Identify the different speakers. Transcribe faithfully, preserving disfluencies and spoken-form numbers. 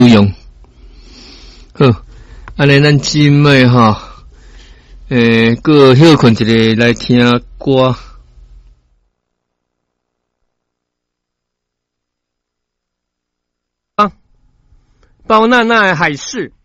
Speaker 1: 用。好，安尼咱姊妹哈，诶，各休困一个来听歌。
Speaker 2: 啊，包娜娜的海誓。